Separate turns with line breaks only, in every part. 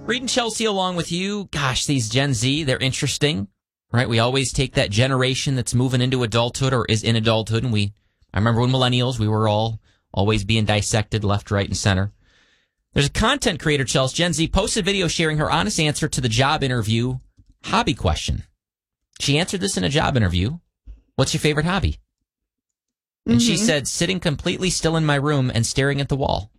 Reading Chelsea along with you. Gosh, these Gen Z, they're interesting, right? We always take that generation that's moving into adulthood or is in adulthood, and I remember when millennials, we were all always being dissected left, right, and center. There's a content creator, Chelsea, Gen Z, posted a video sharing her honest answer to the job interview hobby question. She answered this in a job interview. What's your favorite hobby? And she said, sitting completely still in my room and staring at the wall.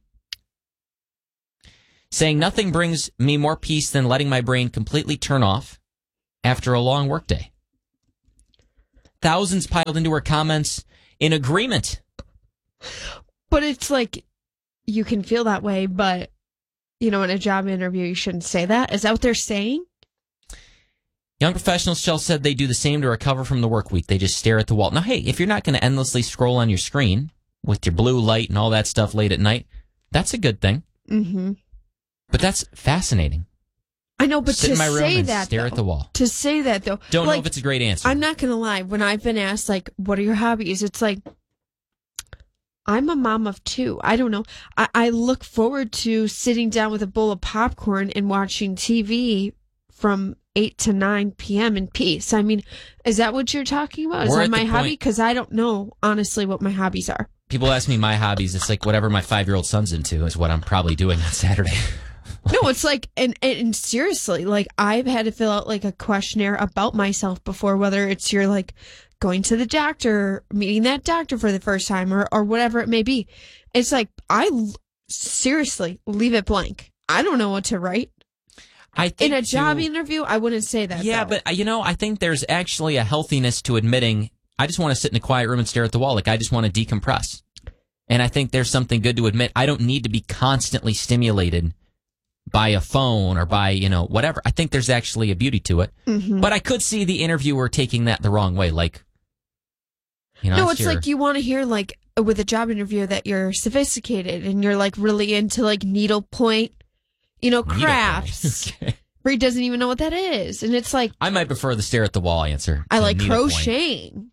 Saying nothing brings me more peace than letting my brain completely turn off after a long workday. Thousands piled into her comments in agreement.
But it's like, you can feel that way, but, in a job interview, you shouldn't say that. Is that what they're saying?
Young professionals, Chelsea, said they do the same to recover from the work week. They just stare at the wall. Now, hey, if you're not going to endlessly scroll on your screen with your blue light and all that stuff late at night, that's a good thing. Mm-hmm. But that's fascinating.
I know, but
sit
to
in my room
say
and
that,
stare at the wall.
To say that, though.
Don't know if it's a great answer.
I'm not going to lie. When I've been asked, what are your hobbies? It's like, I'm a mom of two. I don't know. I look forward to sitting down with a bowl of popcorn and watching TV from 8 to 9 p.m. in peace. I mean, is that what you're talking about? Is that my hobby? Because I don't know, honestly, what my hobbies are.
People ask me my hobbies. It's like whatever my 5-year-old son's into is what I'm probably doing on Saturday.
No, it's like, and seriously, I've had to fill out a questionnaire about myself before, whether it's you're going to the doctor, meeting that doctor for the first time or whatever it may be. It's seriously leave it blank. I don't know what to write. In a job interview, I wouldn't say that.
Yeah,
though.
but I think there's actually a healthiness to admitting, I just want to sit in a quiet room and stare at the wall. I just want to decompress. And I think there's something good to admit. I don't need to be constantly stimulated by a phone or by, whatever. I think there's actually a beauty to it. Mm-hmm. But I could see the interviewer taking that the wrong way.
No, it's like you want to hear, with a job interview that you're sophisticated and you're, really into, needlepoint, crafts. Okay. Reed doesn't even know what that is. And it's like...
I might prefer the stare at the wall answer.
I like crocheting,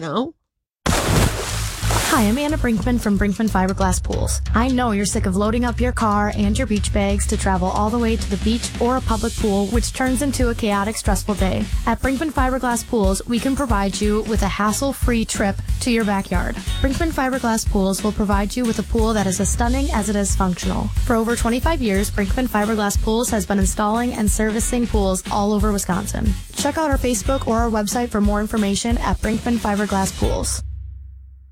Hi, I'm Anna Brinkman from Brinkman Fiberglass Pools. I know you're sick of loading up your car and your beach bags to travel all the way to the beach or a public pool, which turns into a chaotic, stressful day. At Brinkman Fiberglass Pools, we can provide you with a hassle-free trip to your backyard. Brinkman Fiberglass Pools will provide you with a pool that is as stunning as it is functional. For over 25 years, Brinkman Fiberglass Pools has been installing and servicing pools all over Wisconsin. Check out our Facebook or our website for more information at Brinkman Fiberglass Pools.